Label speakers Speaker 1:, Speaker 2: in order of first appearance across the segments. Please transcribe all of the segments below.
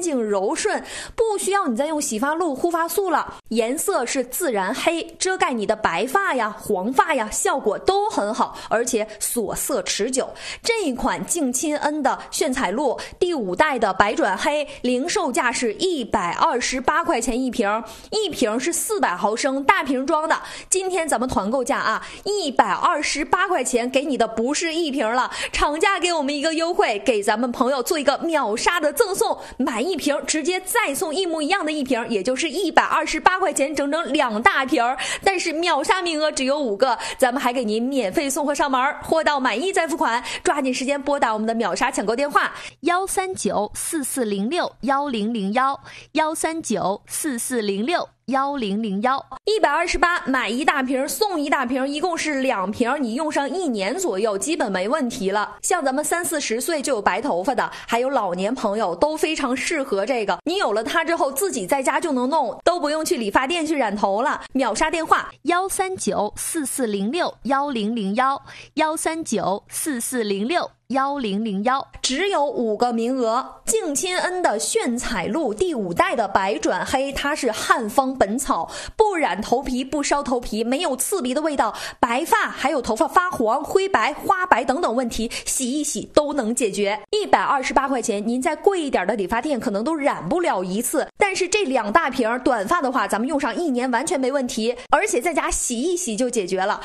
Speaker 1: 净柔顺，不需要你再用洗发露、护发素了，颜色是自然黑，遮盖你的白发呀、黄发呀，效果都很好，而且锁色持久。这一款净亲恩的炫彩露第5代的白转黑，零售价是128块钱一瓶，一瓶是400毫升大瓶装的。今天咱们团购价啊，128块钱给你的不是一瓶了，厂家给我们一个优惠，给咱们朋友做一个秒杀的赠送，买一瓶直接再送一模一样的一瓶，也就是128块钱整整2大瓶。但是秒杀名额只有5个，咱们还给您免费送货上门，货到满意再付款，抓紧时间拨打我们的秒杀抢购电话13944061001，13944061001，128买一大瓶送一大瓶，一共是2瓶，你用上1年左右基本没问题了。像咱们30-40岁就有白头发的，还有老年朋友都非常适合这个，你有了它之后自己在家就能弄，都不用去理发店去染头了。秒杀电话
Speaker 2: 13944061001，13944061001，
Speaker 1: 只有5个名额。净亲恩的炫彩露第5代的白转黑，它是汉方本草，不染头皮，不烧头皮，没有刺鼻的味道，白发还有头发发黄、灰白、花白等等问题，洗一洗都能解决。128块钱，您在贵一点的理发店可能都染不了一次，但是这2大瓶短发的话，咱们用上1年完全没问题，而且在家洗一洗就解决了。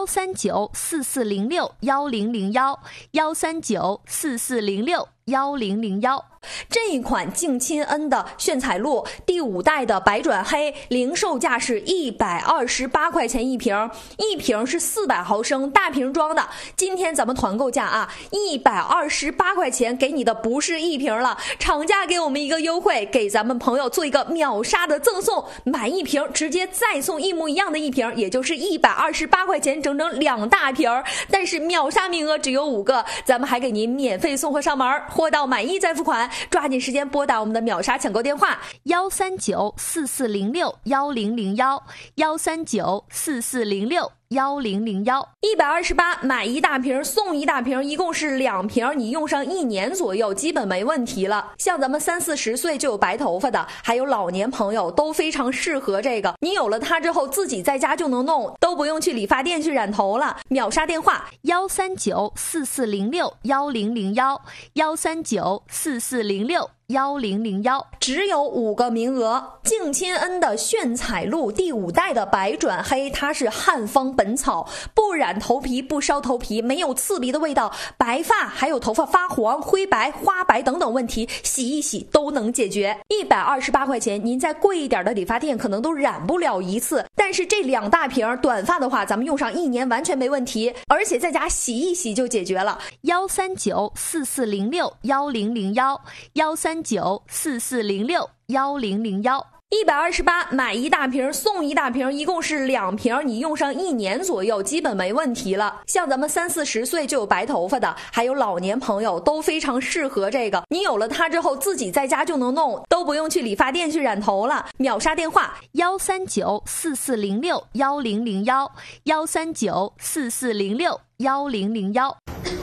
Speaker 2: 13944061001，13944061001。
Speaker 1: 这一款净亲恩的炫彩露第5代的白转黑，零售价是128块钱一瓶，一瓶是400毫升大瓶装的。今天咱们团购价啊，128块钱给你的不是一瓶了，厂家给我们一个优惠，给咱们朋友做一个秒杀的赠送，买一瓶直接再送一模一样的一瓶，也就是128块钱整整2大瓶。但是秒杀名额只有5个，咱们还给您免费送货上门，货到满意再付款，抓紧时间拨打我们的秒杀抢购电话
Speaker 2: 13944061001，13944061001，128
Speaker 1: 买一大瓶送一大瓶，一共是2瓶，你用上1年左右基本没问题了。像咱们30-40岁就有白头发的，还有老年朋友都非常适合这个，你有了它之后自己在家就能弄，都不用去理发店去染头了。秒杀电话
Speaker 2: 13944061001，13944061001，
Speaker 1: 只有5个名额。净亲恩的炫彩露第5代的白转黑，它是汉方本草，不染头皮，不烧头皮，没有刺鼻的味道，白发还有头发发黄、灰白、花白等等问题，洗一洗都能解决。128块钱，您在贵一点的理发店可能都染不了一次，但是这2大瓶短发的话，咱们用上1年完全没问题，而且在家洗一洗就解决了。
Speaker 2: 13944061001，13944061001，128
Speaker 1: 买一大瓶送一大瓶，一共是2瓶，你用上1年左右基本没问题了。像咱们30-40岁就有白头发的，还有老年朋友都非常适合这个，你有了它之后自己在家就能弄，都不用去理发店去染头了。秒杀电话
Speaker 2: 13944061001，13944061001。